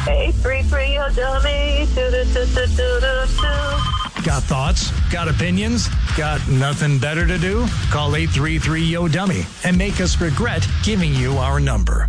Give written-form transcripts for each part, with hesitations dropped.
833, yo, dummy. Got thoughts? Got opinions? Got nothing better to do? Call 833-YO-DUMMY and make us regret giving you our number.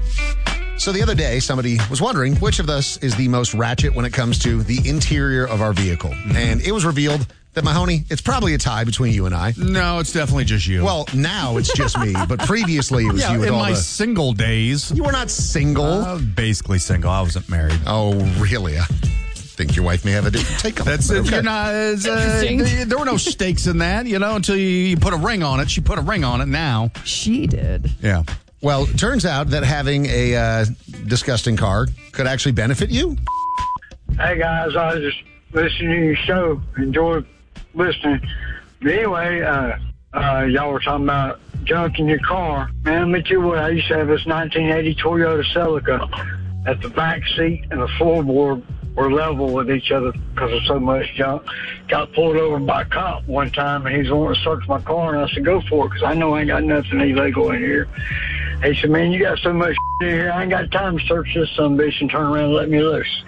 So the other day, somebody was wondering which of us is the most ratchet when it comes to the interior of our vehicle. Mm-hmm. And it was revealed that, Mahoney, it's probably a tie between you and I. No, it's definitely just you. Well, now it's just me, but previously it was you. In my single days. You were not single. Basically single. I wasn't married. Oh, really? I think your wife may have a different take on it. That's it. You're not, there were no stakes in that, until you put a ring on it. She put a ring on it now. She did. Yeah. Well, it turns out that having a disgusting car could actually benefit you. Hey, guys, I was just listening to your show. Enjoyed listening. But anyway, y'all were talking about junk in your car. Man, let me tell you what, I used to have this 1980 Toyota Celica. At the back seat and the floorboard were level with each other because of so much junk. Got pulled over by a cop one time, and he's wanting to search my car, and I said, go for it, because I know I ain't got nothing illegal in here. He said, man, you got so much in here, I ain't got time to search this sumbitch and turn around and let me loose.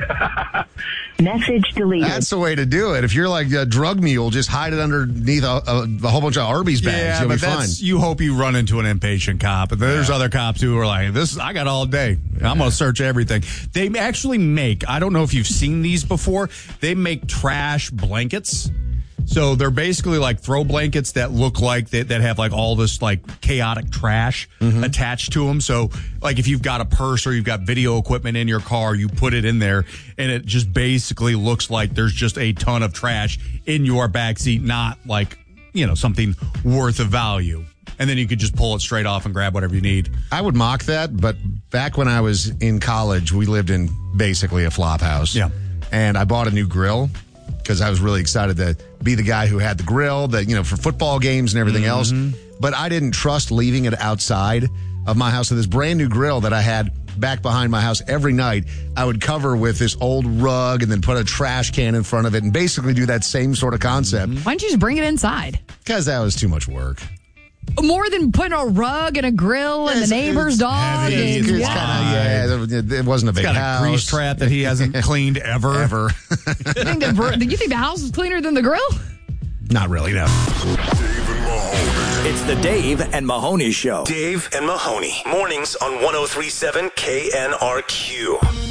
Message deleted. That's the way to do it. If you're like a drug mule, just hide it underneath a whole bunch of Arby's bags. Yeah, You'll but be fine. you hope you run into an impatient cop. But there's other cops who are like, I got all day. I'm going to search everything. They actually make, I don't know if you've seen these before, they make trash blankets. So they're basically like throw blankets that look like that have like all this like chaotic trash attached to them. So like if you've got a purse or you've got video equipment in your car, you put it in there and it just basically looks like there's just a ton of trash in your backseat, not like, something worth of value. And then you could just pull it straight off and grab whatever you need. I would mock that, but back when I was in college, we lived in basically a flop house. Yeah. And I bought a new grill because I was really excited to be the guy who had the grill that, for football games and everything else. But I didn't trust leaving it outside of my house. So this brand new grill that I had back behind my house every night, I would cover with this old rug and then put a trash can in front of it and basically do that same sort of concept. Why don't you just bring it inside? Because that was too much work. More than putting a rug and a grill and the neighbor's dog. It wasn't a big got house. A grease trap that he hasn't cleaned ever. Do you think the house is cleaner than the grill? Not really, no. It's the Dave and Mahoney Show. Dave and Mahoney. Mornings on 103.7 KNRQ.